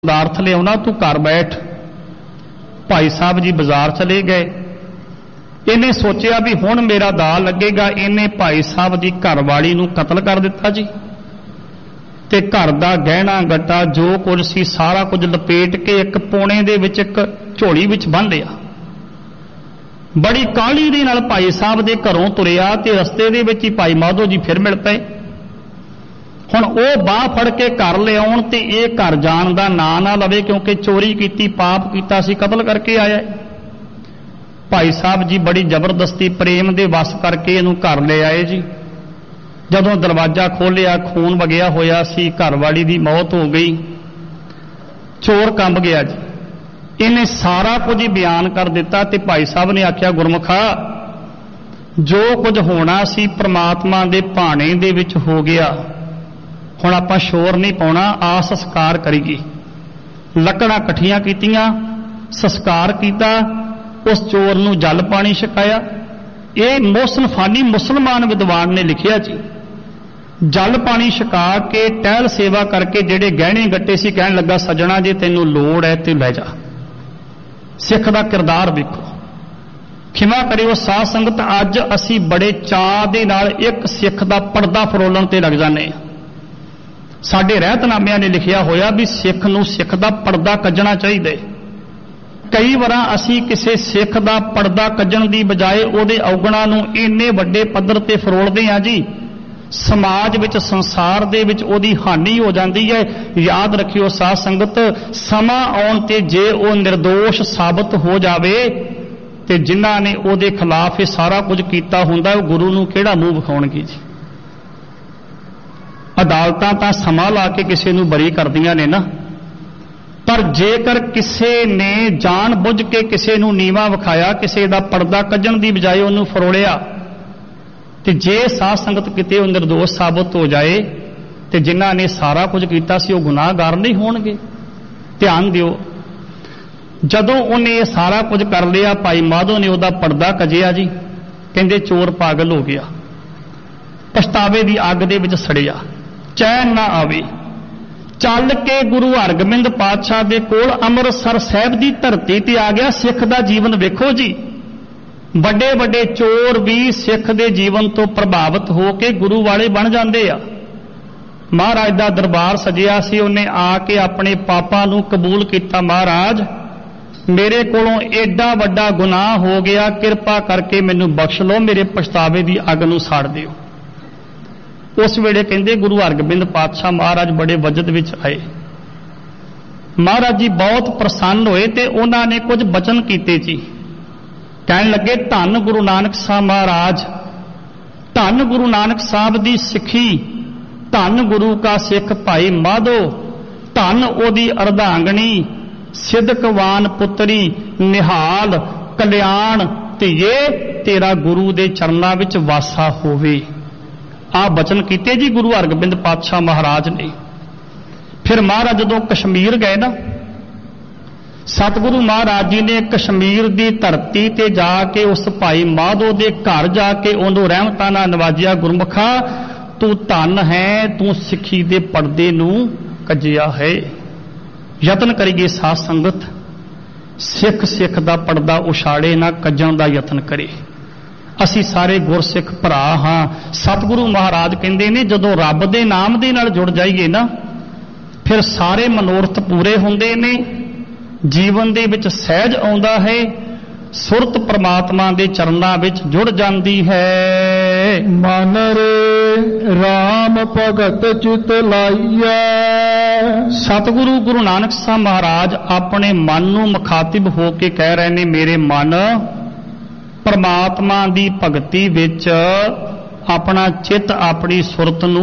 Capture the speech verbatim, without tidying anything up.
पदार्थ लिया तू घर बैठ। भाई साहब जी बाजार चले गए। इन्हें सोचा भी हुण मेरा दा लगेगा। इन्हें भाई साहब की घरवाली नूं कतल कर दिता जी। ते घर दा गहना गट्टा जो कुछ सी सारा कुछ लपेट के एक पौने दे विच एक झोली विच बन लिया। बड़ी काहली दे नाल भाई साहब दे घरों तुरिया ते रस्ते दे विच ही भाई माधो जी फिर मिल पे। हुण ओह बाह फड़ के घर लियाउण ते इह घर जाण दा नां ना लवे, क्योंकि चोरी कीती, पाप कीता सी, कतल करके आया। भाई साहब जी बड़ी जबरदस्ती प्रेम दे वस करके इहनूं घर ले आए जी। जदों दरवाजा खोलिया खून वगिया होया सी, घरवाली दी मौत हो गई। चोर कंब गया जी। इन्हें सारा कुछ ही बयान कर दिता ते भाई साहब ने आख्या, गुरमुखा जो कुछ होना सी परमात्मा दे भाणे दे विच हो गया। हुण आपां शोर नहीं पाउणा, आ संस्कार करीए। लकड़ां इकट्ठियां कीतियां, संस्कार कीता, उस चोर नूं जल पानी छकाया। ये मोहसिन मुसलमान विद्वान ने लिखिया जी। जल पानी छका के टहल सेवा करके जेड़े गहने गट्टे सी कहण लगा, सजना जे तैनूं लोड़ है ते लै जा। सिख दा किरदार वेखो। खिमा करियो साध संगत, अज असी बड़े चाह दे नाल एक सिख दा पर्दा फरोलण ते लग जाने। साडे रहतनामिਆਂ ने लिखिया होया भी सिख नूं सिख दा पर्दा कज्जणा चाहीदा। कई वार असी किसी सिख दा पर्दा कज्जण दी बजाए उहदे औगणा नूं इन्ने वड्डे पੱਧਰ ते फरोलदे आ जी। समाज विच संसार दे विच उहदी हानि हो जाती है। याद रखियो साध संगत, समा आउण ते जे वो निर्दोष साबित हो जावे ते जिन्हां ने उहदे खिलाफ ये सारा कुछ कीता हुंदा, वो गुरु नूं किहड़ा मूँह विखाउणगे जी। अदालतां तां समा ला के किसी नूं बरी करदियां ने ना, पर जेकर किसी ने जान बुझ के किसी नूं नीवा विखाया, किसी दा पर्दा कज्जण दी बजाए उहनूं फरोलिया, ते जे साध संगत किते वो निर्दोष साबित हो जाए ते जिन्हां ने सारा कुछ कीता सी वो गुनाहगार नहीं होणगे। ध्यान दिओ, जदों उन्हें ये सारा कुछ कर लिया, भाई माधो ने उहदा पर्दा कजिया जी। कहंदे चोर पागल हो गया, पछतावे दी अग दे विच सड़िया, चैन ना आवे। चल के गुरु हरगोबिंद पातशाह दे कोल अमृतसर साहिब दी धरती ते आ गया। सिख दा जीवन वेखो जी। बड़े बड़े चोर भी सिख दे जीवन तो प्रभावित होके गुरु वाले बन जाते आ। महाराज दा दरबार सजिया सी, उन्हें आके अपने पापां नूं कबूल किया। महाराज मेरे कोलों एडा वड्डा गुनाह हो गया, किरपा करके मैनूं बख्श लो, मेरे पछतावे दी अग नूं साड़ दिओ। उस वेले कहंदे गुरु हरगोबिंद पातशाह महाराज बड़े वजद विच आए। महाराज जी बहुत प्रसन्न होए ते उन्हां ने कुछ बचन कीते जी। कहण लगे, धन गुरु नानक साहब महाराज, धन गुरु नानक साहब दी सिखी, धन गुरु का सिख भाई माधो, धन ओदी अर्धांगनी सिद्धकवान पुत्री निहाल कल्याण धीए तेरा गुरु दे चरनां विच वासा होवे। आ बचन कीते जी गुरु हरगोबिंद पातशाह महाराज ने। फिर महाराज जदों कश्मीर गए ना, सतगुरु महाराज जी ने कश्मीर की धरती ते जाके उस भाई माधो दे घर जाके उन्होंने रहमतां नाल नवाजिया। गुरमुखा तू धन है, तू सिखी दे पर्दे नूं कजिया है। यतन करिए साध संगत, सिख सिख दा पर्दा उछाड़े ना, कज्जण दा यतन करे। असी सारे गुरसिख भरा हाँ। सतगुरु महाराज कहंदे ने जदों रब दे नाम दे नाल जुड़ जाइए ना, फिर सारे मनोरथ पूरे हुंदे ने। जीवन दे विच सहज आउंदा है, सुरत परमात्मा दे चरनां विच जुड़ जांदी है। मन रे राम भगत चित लाइया। सतगुरु गुरु नानक साहब महाराज अपने मन नूं मुखातिब हो के कह रहे ने, मेरे मन परमात्मा दी भगती विच अपना चित, अपनी सुरत नूं